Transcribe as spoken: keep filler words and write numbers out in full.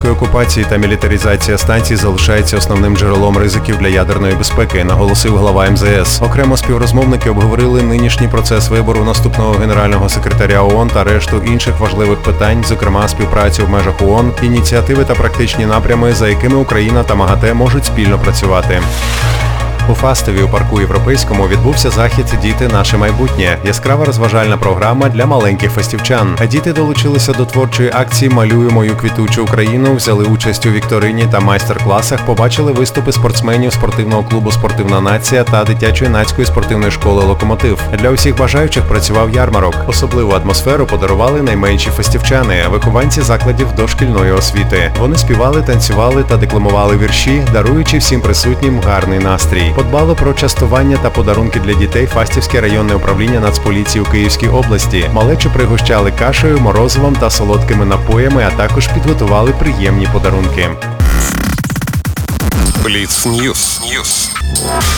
російської окупації та мілітаризація станцій залишається основним джерелом ризиків для ядерної безпеки, наголосив глава ем зет ес. Окремо співрозмовники обговорили нинішній процес вибору наступного генерального секретаря ООН та решту інших важливих питань, зокрема співпрацю в межах ООН, ініціативи та практичні напрями, за якими Україна та МАГАТЕ можуть спільно працювати. У Фастові у парку Європейському відбувся захід «Діти – наше майбутнє» – яскрава розважальна програма для маленьких фастівчан. А діти долучилися до творчої акції «Малюю мою квітучу Україну», взяли участь у вікторині та майстер-класах, побачили виступи спортсменів спортивного клубу «Спортивна нація» та дитячо-юнацької спортивної школи «Локомотив». Для усіх бажаючих працював ярмарок. Особливу атмосферу подарували найменші фастівчани – вихованці закладів дошкільної освіти. Вони співали, танцювали та декламували вірші, даруючи всім присутнім гарний настрій. Подбало про частування та подарунки для дітей Фастівське районне управління Нацполіції у Київській області. Малечу пригощали кашею, морозивом та солодкими напоями, а також підготували приємні подарунки. Бліц Ньюс.